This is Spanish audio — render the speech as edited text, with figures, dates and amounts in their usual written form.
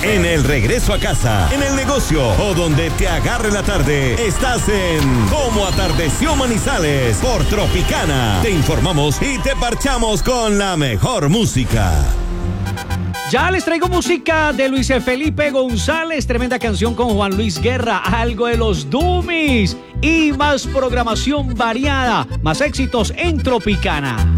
En el regreso a casa, en el negocio o donde te agarre la tarde, estás en Cómo Atardeció Manizales por Tropicana. Te informamos y te parchamos con la mejor música. Ya les traigo música de Luis Felipe González, tremenda canción con Juan Luis Guerra, algo de los Dummies y más programación variada, más éxitos en Tropicana.